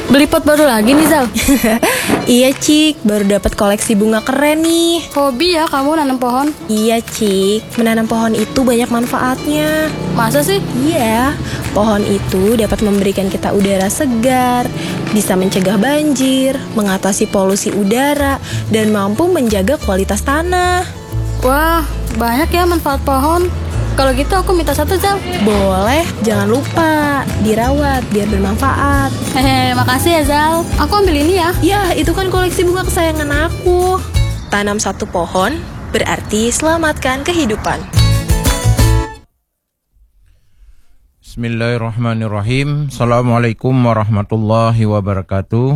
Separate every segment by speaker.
Speaker 1: Beli pot baru lagi nih, Zal?
Speaker 2: Iya, Cik. Baru dapat koleksi bunga keren nih.
Speaker 1: Hobi ya kamu nanam pohon?
Speaker 2: Iya, Cik. Menanam pohon itu banyak manfaatnya.
Speaker 1: Masa sih?
Speaker 2: Iya, pohon itu dapat memberikan kita udara segar, bisa mencegah banjir, mengatasi polusi udara, dan mampu menjaga kualitas tanah.
Speaker 1: Wah, banyak ya manfaat pohon. Kalau gitu aku minta satu, Zal.
Speaker 2: Boleh, jangan lupa dirawat biar bermanfaat.
Speaker 1: Hehe, makasih ya, Zal. Aku ambil ini ya.
Speaker 2: Ya, itu kan koleksi bunga kesayangan aku. Tanam satu pohon berarti selamatkan kehidupan.
Speaker 3: Bismillahirrahmanirrahim. Assalamualaikum warahmatullahi wabarakatuh.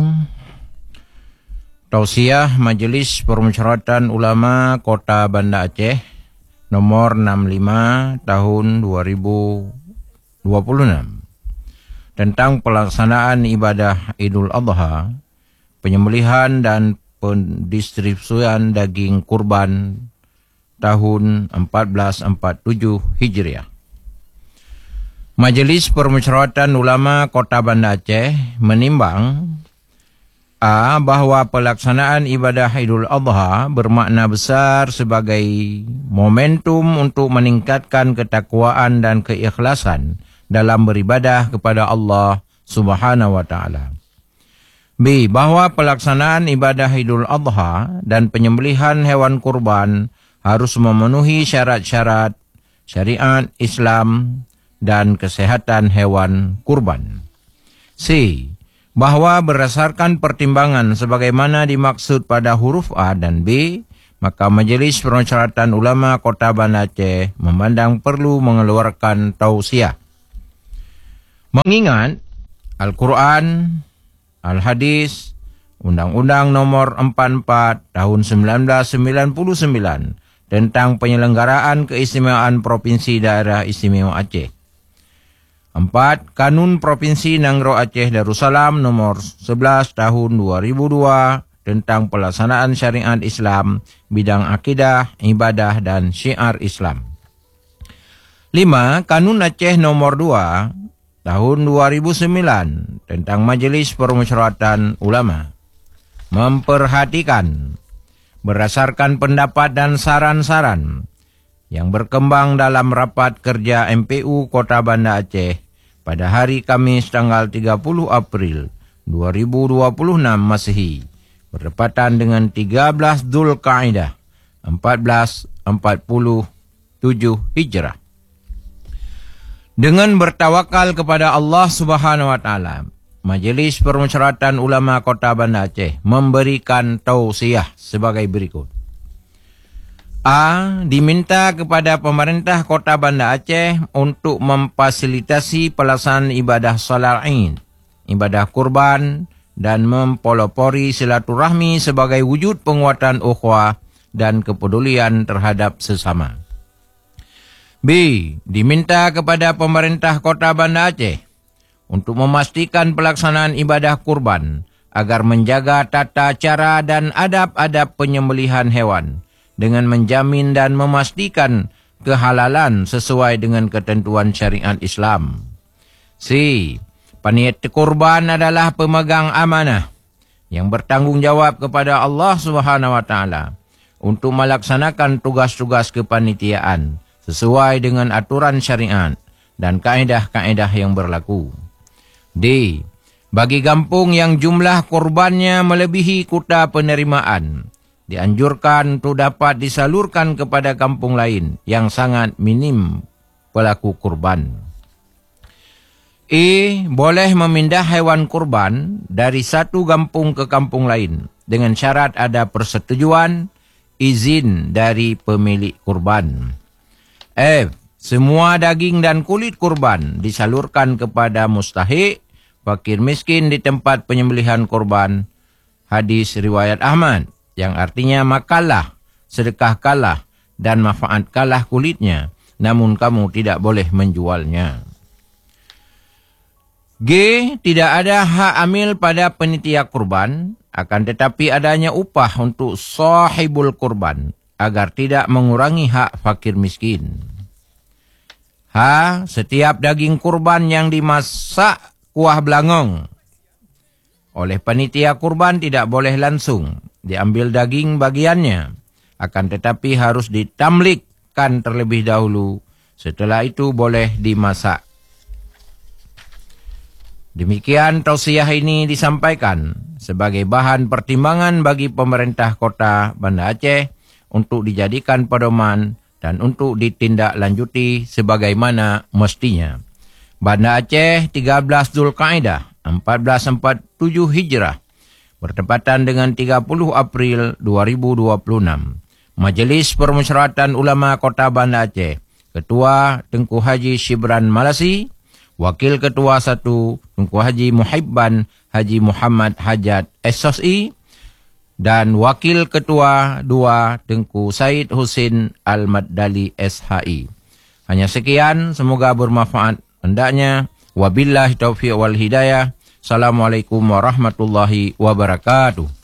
Speaker 3: Tausiah Majelis Permusyawaratan Ulama Kota Banda Aceh nomor 65 tahun 2026 tentang pelaksanaan ibadah Idul Adha, penyembelihan dan pendistribusian daging kurban tahun 1447 Hijriah. Majelis Permusyawaratan Ulama Kota Banda Aceh menimbang bahwa pelaksanaan ibadah Idul Adha bermakna besar sebagai momentum untuk meningkatkan ketakwaan dan keikhlasan dalam beribadah kepada Allah Subhanahu wa taala. B. Bahwa pelaksanaan ibadah Idul Adha dan penyembelihan hewan kurban harus memenuhi syarat-syarat syariat Islam dan kesehatan hewan kurban. C. Bahwa berdasarkan pertimbangan sebagaimana dimaksud pada huruf A dan B, maka Majelis Permusyawaratan Ulama Kota Banda Aceh memandang perlu mengeluarkan tausiah. Mengingat Al-Quran, Al-Hadis, Undang-Undang Nomor 44 Tahun 1999 tentang penyelenggaraan keistimewaan Provinsi Daerah Istimewa Aceh. 4. Kanun Provinsi Nangro Aceh Darussalam nomor 11 tahun 2002 tentang pelaksanaan syariat Islam, bidang akidah, ibadah dan syiar Islam. 5. Kanun Aceh nomor 2 tahun 2009 tentang Majelis Permusyawaratan Ulama. Memperhatikan berdasarkan pendapat dan saran-saran yang berkembang dalam rapat kerja MPU Kota Banda Aceh pada hari Kamis tanggal 30 April 2026 Masehi bertepatan dengan 13 Dzulqa'dah 1447 Hijrah. Dengan bertawakal kepada Allah Subhanahu wa taala, Majelis Permusyawaratan Ulama Kota Banda Aceh memberikan tausiah sebagai berikut. A. Diminta kepada pemerintah Kota Banda Aceh untuk memfasilitasi pelaksanaan ibadah salat Id, ibadah kurban dan mempelopori silaturahmi sebagai wujud penguatan ukhuwah dan kepedulian terhadap sesama. B. Diminta kepada pemerintah Kota Banda Aceh untuk memastikan pelaksanaan ibadah kurban agar menjaga tata cara dan adab-adab penyembelihan hewan dengan menjamin dan memastikan kehalalan sesuai dengan ketentuan syariat Islam. C. Panitia kurban adalah pemegang amanah yang bertanggungjawab kepada Allah Subhanahu wa taala untuk melaksanakan tugas-tugas kepanitiaan sesuai dengan aturan syariat dan kaedah-kaedah yang berlaku. D. Bagi kampung yang jumlah kurbannya melebihi kuota penerimaan, dianjurkan untuk dapat disalurkan kepada kampung lain yang sangat minim pelaku kurban. E. Boleh memindah hewan kurban dari satu kampung ke kampung lain dengan syarat ada persetujuan izin dari pemilik kurban. F. Semua daging dan kulit kurban disalurkan kepada mustahik, fakir miskin di tempat penyembelihan kurban. Hadis riwayat Ahmad, yang artinya makanlah, sedekahkanlah dan manfaatkanlah kulitnya, namun kamu tidak boleh menjualnya. G. Tidak ada hak amil pada penitia kurban, akan tetapi adanya upah untuk sahibul kurban agar tidak mengurangi hak fakir miskin. H. Setiap daging kurban yang dimasak kuah belangong Oleh panitia kurban tidak boleh langsung diambil daging bagiannya, akan tetapi harus ditamlikkan terlebih dahulu. Setelah itu boleh dimasak. Demikian tausiah ini disampaikan sebagai bahan pertimbangan bagi pemerintah kota Banda Aceh untuk dijadikan pedoman dan untuk ditindaklanjuti sebagaimana mestinya. Banda Aceh 13 Zulkaidah 1447 Hijrah bertepatan dengan 30 April 2026. Majelis Permusyawaratan Ulama Kota Banda Aceh, Ketua Tengku Haji Shibran Malasi, Wakil Ketua 1 Tengku Haji Muhibban Haji Muhammad Hajat SSI, dan Wakil Ketua 2 Tengku Said Husin Al-Maddali SHI. Hanya sekian, semoga bermanfaat hendaknya. Wabillahi taufiq wal hidayah. Assalamualaikum warahmatullahi wabarakatuh.